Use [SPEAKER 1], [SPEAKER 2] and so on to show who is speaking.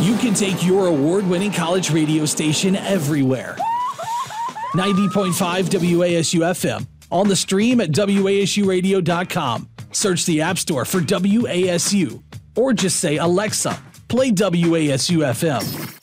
[SPEAKER 1] You can take your award-winning college radio station everywhere. 90.5 WASU FM. On the stream at wasuradio.com. Search the App Store for WASU. Or just say, Alexa, play WASU FM.